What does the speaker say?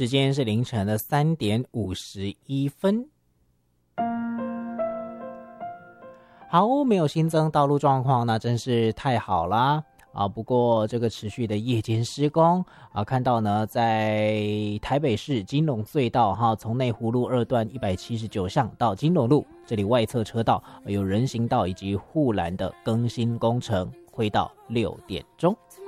时间是凌晨的3:51。好，没有新增道路状况，那真是太好啦。不过这个持续的夜间施工看到呢，在台北市金龙隧道从内湖路2段179巷到金龙路这里外侧车道有人行道以及护栏的更新工程，会到6点钟。